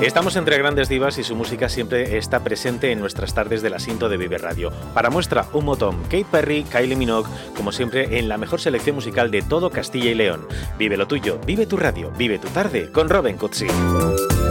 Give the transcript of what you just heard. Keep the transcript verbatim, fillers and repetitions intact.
Estamos entre grandes divas y su música siempre está presente en nuestras tardes de la Sinto de Vive Radio. Para muestra, un montón, Katy Perry, Kylie Minogue, como siempre en la mejor selección musical de todo Castilla y León. Vive lo tuyo, vive tu radio, vive tu tarde con Robin Cutsi.